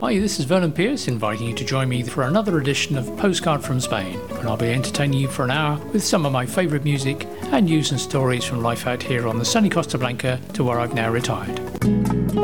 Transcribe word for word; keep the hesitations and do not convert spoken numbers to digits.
Hi, this is Vernon Pierce inviting you to join me for another edition of Postcard from Spain, when I'll be entertaining you for an hour with some of my favourite music and news and stories from life out here on the sunny Costa Blanca to where I've now retired.